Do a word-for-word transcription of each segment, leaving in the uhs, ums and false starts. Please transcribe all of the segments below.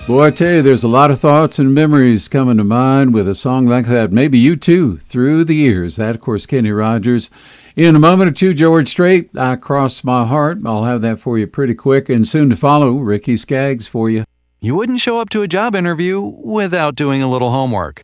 Boy, I tell you, there's a lot of thoughts and memories coming to mind with a song like that. Maybe you too, through the years. That, of course, Kenny Rogers. In a moment or two, George Strait, I Cross My Heart. I'll have that for you pretty quick. And soon to follow, Ricky Skaggs for you. You wouldn't show up to a job interview without doing a little homework.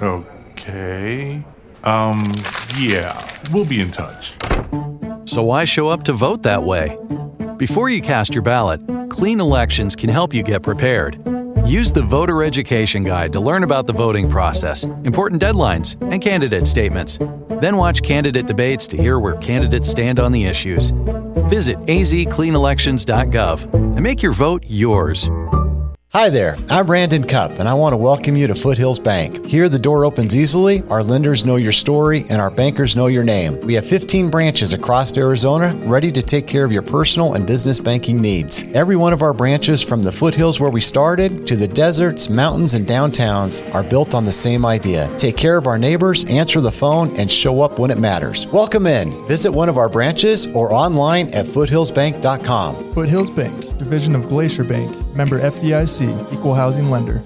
Okay. Um, yeah, we'll be in touch. So why show up to vote that way? Before you cast your ballot, Clean Elections can help you get prepared. Use the Voter Education Guide to learn about the voting process, important deadlines, and candidate statements. Then watch candidate debates to hear where candidates stand on the issues. Visit a z clean elections dot gov and make your vote yours. Hi there, I'm Brandon Cupp, and I want to welcome you to Foothills Bank. Here, the door opens easily, our lenders know your story, and our bankers know your name. We have fifteen branches across Arizona, ready to take care of your personal and business banking needs. Every one of our branches, from the foothills where we started, to the deserts, mountains, and downtowns, are built on the same idea. Take care of our neighbors, answer the phone, and show up when it matters. Welcome in. Visit one of our branches or online at foothills bank dot com. Foothills Bank, division of Glacier Bank, member F D I C, equal housing lender.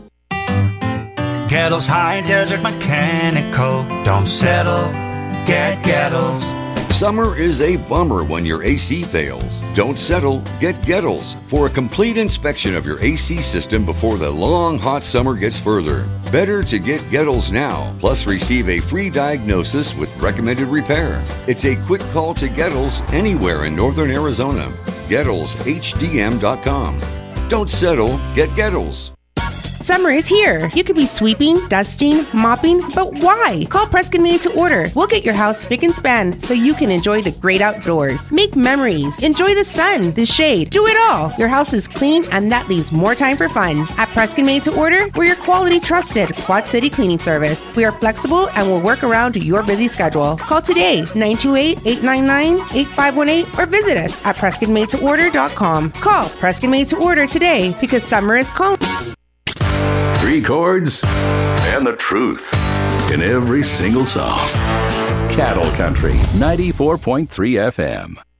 Gettles High Desert Mechanical. Don't settle, get Gettles. Summer is a bummer when your A C fails. Don't settle, get Gettles for a complete inspection of your A C system before the long hot summer gets further. Better to get Gettles now, plus receive a free diagnosis with recommended repair. It's a quick call to Gettles anywhere in northern Arizona. Gettles H D M dot com. Don't settle, get Gettles. Summer is here. You could be sweeping, dusting, mopping, but why? Call Prescott Made to Order. We'll get your house spick and span so you can enjoy the great outdoors. Make memories. Enjoy the sun, the shade. Do it all. Your house is clean, and that leaves more time for fun. At Prescott Made to Order, we're your quality, trusted Quad City cleaning service. We are flexible and will work around your busy schedule. Call today, nine two eight, eight nine nine, eight five one eight, or visit us at prescott made to order dot com. Call Prescott Made to Order today because summer is calling. Three chords and the truth in every single song. Cattle Country ninety-four point three F M.